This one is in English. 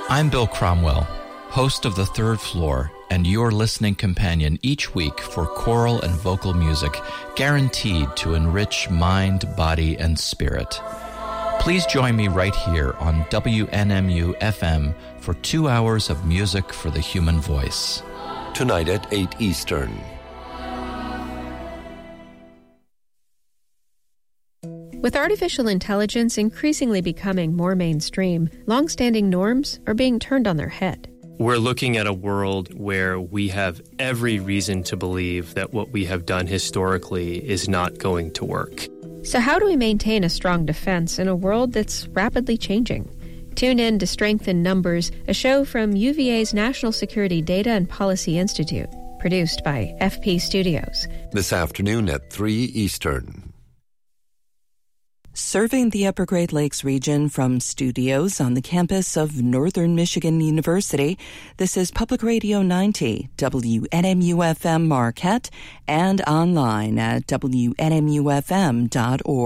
I'm Bill Cromwell, host of The Third Floor, and your listening companion each week for choral and vocal music guaranteed to enrich mind, body, and spirit. Please join me right here on WNMU-FM for 2 hours of music for the human voice. Tonight at 8 Eastern. With artificial intelligence increasingly becoming more mainstream, long-standing norms are being turned on their head. We're looking at a world where we have every reason to believe that what we have done historically is not going to work. So how do we maintain a strong defense in a world that's rapidly changing? Tune in to Strength in Numbers, a show from UVA's National Security Data and Policy Institute, produced by FP Studios. This afternoon at 3 Eastern. Serving the Upper Great Lakes region from studios on the campus of Northern Michigan University, this is Public Radio 90, WNMU-FM Marquette, and online at WNMUFM.org.